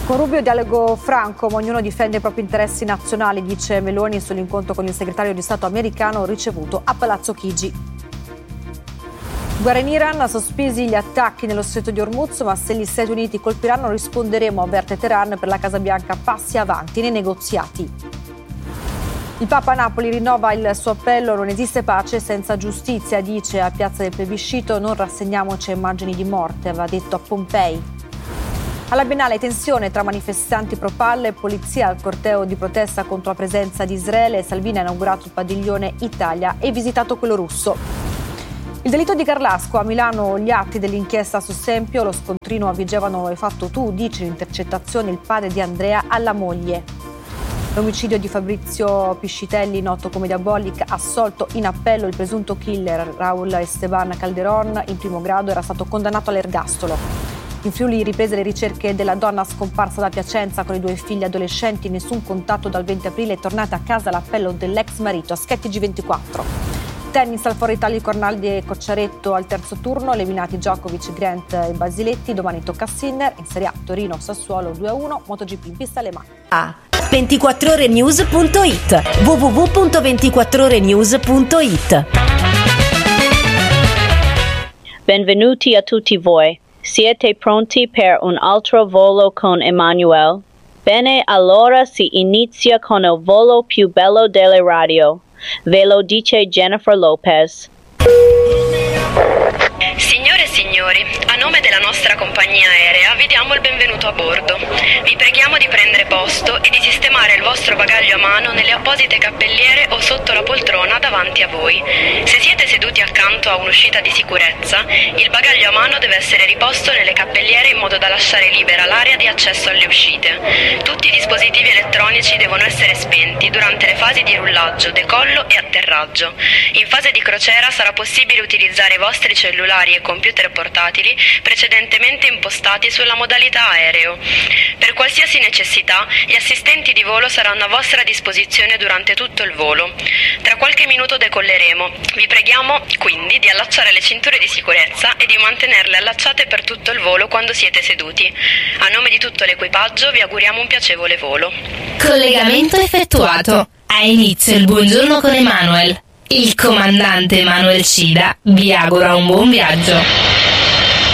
Con Rubio dialogo franco, ma ognuno difende i propri interessi nazionali, dice Meloni sull'incontro con il segretario di Stato americano ricevuto a Palazzo Chigi. Guerra in Iran, sospesi gli attacchi nello stretto di Hormuz, ma se gli Stati Uniti colpiranno risponderemo, avverte Teheran. Per la Casa Bianca passi avanti nei negoziati. Il Papa a Napoli rinnova il suo appello: non esiste pace senza giustizia, dice a Piazza del Plebiscito, non rassegniamoci a immagini di morte, aveva detto a Pompei. Alla Biennale tensione tra manifestanti pro palle e polizia al corteo di protesta contro la presenza di Israele. Salvini ha inaugurato il padiglione Italia e visitato quello russo. Il delitto di Carlasco, a Milano gli atti dell'inchiesta su Sempio, lo scontrino a Vigevano lo hai fatto tu, dice l'intercettazione il padre di Andrea alla moglie. L'omicidio di Fabrizio Piscitelli, noto come Diabolic, assolto in appello. Il presunto killer Raul Esteban Calderon, in primo grado, era stato condannato all'ergastolo. In Friuli riprese le ricerche della donna scomparsa da Piacenza con i 2 figli adolescenti, nessun contatto dal 20 aprile, è tornata a casa l'appello dell'ex marito. A Schetti G24. Tennis al Foro Italia, Cornaldi e Cocciaretto al terzo turno, eliminati Djokovic, Grant e Basiletti. Domani tocca a Sinner. In Serie A Torino Sassuolo 2-1, MotoGP in pista Le Mans. 24orenews.it www.24orenews.it. Benvenuti a tutti voi. Siete pronti per un altro volo con Emanuele? Bene, allora si inizia con il volo più bello delle radio. Ve lo dice Jennifer Lopez. Signore e signori, a nome della nostra compagnia aerea vi diamo il benvenuto a bordo. Vi preghiamo di prendere posto e di sistemare il vostro bagaglio a mano nelle apposite cappelliere o sotto la poltrona davanti a voi. Se siete seduti accanto a un'uscita di sicurezza, il bagaglio a mano deve essere riposto nelle cappelliere in modo da lasciare libera l'area di accesso alle uscite. Tutti i dispositivi elettronici devono essere spenti durante le fasi di rullaggio, decollo e atterraggio. In fase di crociera sarà possibile utilizzare i vostri cellulari e computer portatili precedentemente impostati sulla modalità aereo. Per qualsiasi necessità, gli assistenti di volo saranno a vostra disposizione durante tutto il volo. Tra qualche minuto decolleremo. Vi preghiamo quindi di allacciare le cinture di sicurezza e di mantenerle allacciate per tutto il volo quando siete seduti. A nome di tutto l'equipaggio vi auguriamo un piacevole volo. Collegamento effettuato. Ha inizio il buongiorno con Emanuele. Il comandante Emanuele Cida vi augura un buon viaggio.